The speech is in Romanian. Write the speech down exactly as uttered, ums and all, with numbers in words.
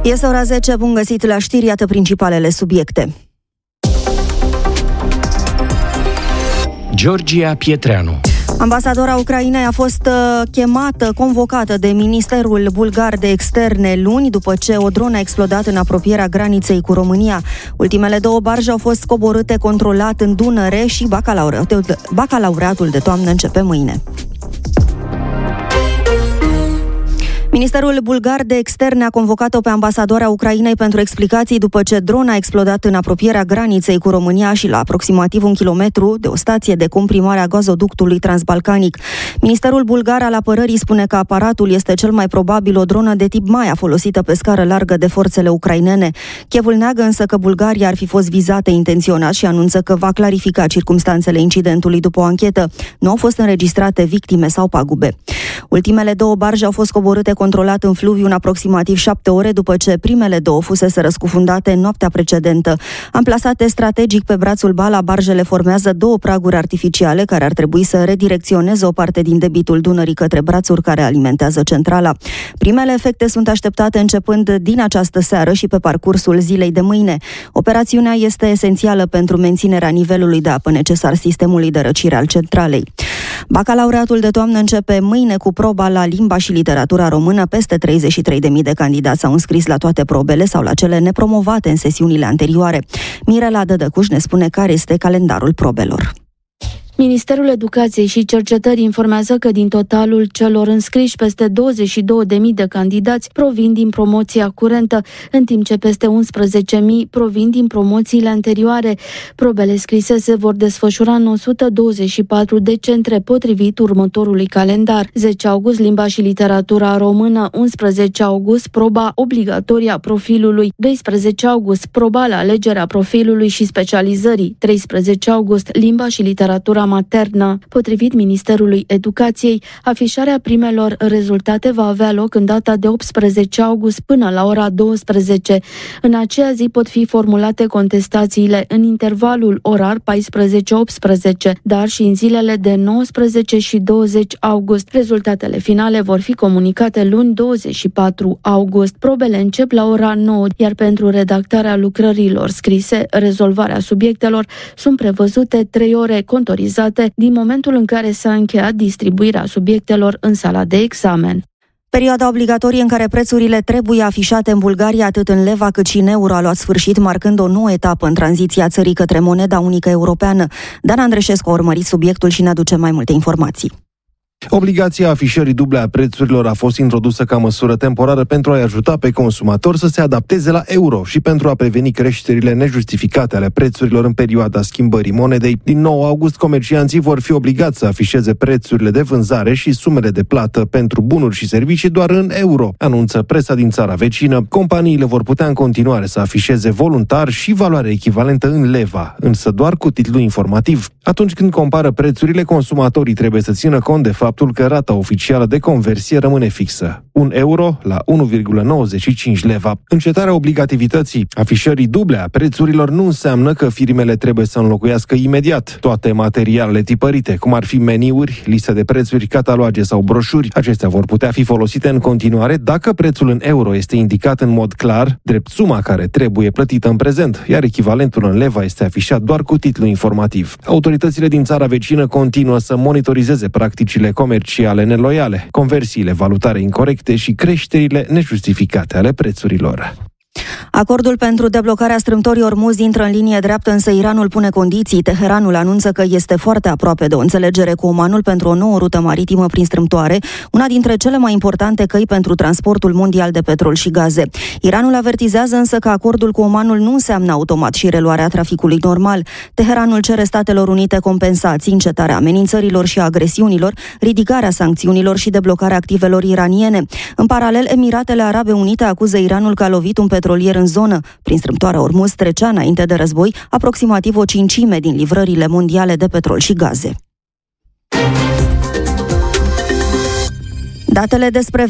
Este ora zece, bun găsit la știri, iată principalele subiecte. Georgia Pietreanu. Ambasadora Ucrainei a fost chemată, convocată de Ministerul Bulgar de Externe luni, după ce o dronă a explodat în apropierea graniței cu România. Ultimele două barje au fost coborâte controlat în Dunăre și bacalaureatul, bacalaureatul de toamnă începe mâine. Ministerul Bulgar de Externe a convocat-o pe ambasadoarea Ucrainei pentru explicații după ce drona a explodat în apropierea graniței cu România și la aproximativ un kilometru de o stație de comprimare a gazoductului transbalcanic. Ministerul Bulgar al Apărării spune că aparatul este cel mai probabil o dronă de tip Maia folosită pe scară largă de forțele ucrainene. Kievul neagă însă că Bulgaria ar fi fost vizată intenționat și anunță că va clarifica circumstanțele incidentului după o anchetă. Nu au fost înregistrate victime sau pagube. Ultimele două barje au fost coborâte controlat în fluviu în aproximativ șapte ore după ce primele două fusese răscufundate în noaptea precedentă. Amplasate strategic pe brațul Bala, barjele formează două praguri artificiale care ar trebui să redirecționeze o parte din debitul Dunării către brațuri care alimentează centrala. Primele efecte sunt așteptate începând din această seară și pe parcursul zilei de mâine. Operațiunea este esențială pentru menținerea nivelului de apă necesar sistemului de răcire al centralei. Bacalaureatul de toamnă începe mâine cu proba la limba și literatura română. Peste treizeci și trei de mii de candidați s-au înscris la toate probele sau la cele nepromovate în sesiunile anterioare. Mirela Dădăcuș ne spune care este calendarul probelor. Ministerul Educației și Cercetării informează că din totalul celor înscriși, peste douăzeci și două de mii de candidați provin din promoția curentă, în timp ce peste unsprezece mii provin din promoțiile anterioare. Probele scrise se vor desfășura în o sută douăzeci și patru de centre potrivit următorului calendar. zece august limba și literatura română, unsprezece august proba obligatorie a profilului, doisprezece august proba la alegerea profilului și specializării, treisprezece august limba și literatura maternă. Potrivit Ministerului Educației, afișarea primelor rezultate va avea loc în data de optsprezece august până la ora douăsprezece. În aceea zi pot fi formulate contestațiile în intervalul orar paisprezece optsprezece, dar și în zilele de nouăsprezece și douăzeci august. Rezultatele finale vor fi comunicate luni douăzeci și patru august. Probele încep la ora nouă, iar pentru redactarea lucrărilor scrise, rezolvarea subiectelor, sunt prevăzute trei ore contorizate din momentul în care s-a încheiat distribuirea subiectelor în sala de examen. Perioada obligatorie în care prețurile trebuie afișate în Bulgaria atât în leva cât și în euro a luat sfârșit, marcând o nouă etapă în tranziția țării către moneda unică europeană. Dan Andreșescu a urmărit subiectul și ne aduce mai multe informații. Obligația afișării duble a prețurilor a fost introdusă ca măsură temporară pentru a-i ajuta pe consumatori să se adapteze la euro și pentru a preveni creșterile nejustificate ale prețurilor în perioada schimbării monedei. Din nouă august, comercianții vor fi obligați să afișeze prețurile de vânzare și sumele de plată pentru bunuri și servicii doar în euro, anunță presa din țara vecină. Companiile vor putea în continuare să afișeze voluntar și valoare echivalentă în leva, însă doar cu titlu informativ. Atunci când compară prețurile, consumatorii trebuie să țină cont de faptul că rata oficială de conversie rămâne fixă, un euro la unu virgulă nouăzeci și cinci leva. Încetarea obligativității afișării duble a prețurilor nu înseamnă că firmele trebuie să înlocuiască imediat toate materialele tipărite, cum ar fi meniuri, liste de prețuri, cataloage sau broșuri. Acestea vor putea fi folosite în continuare dacă prețul în euro este indicat în mod clar, drept suma care trebuie plătită în prezent, iar echivalentul în leva este afișat doar cu titlu informativ. Autoritățile din țara vecină continuă să monitorizeze practicile comerciale neloiale, conversiile valutare incorecte și creșterile nejustificate ale prețurilor. Acordul pentru deblocarea strâmtorii Ormuz intră în linie dreaptă, însă Iranul pune condiții. Teheranul anunță că este foarte aproape de o înțelegere cu Omanul pentru o nouă rută maritimă prin strâmtoare, una dintre cele mai importante căi pentru transportul mondial de petrol și gaze. Iranul avertizează însă că acordul cu Omanul nu înseamnă automat și reluarea traficului normal. Teheranul cere Statelor Unite compensații, încetarea amenințărilor și agresiunilor, ridicarea sancțiunilor și deblocarea activelor iraniene. În paralel, Emiratele Arabe Unite acuză Iranul că a lovit un petrolier în zonă. Prin strâmtoarea Ormuz trecea înainte de război aproximativ o cincime din livrările mondiale de petrol și gaze. Datele despre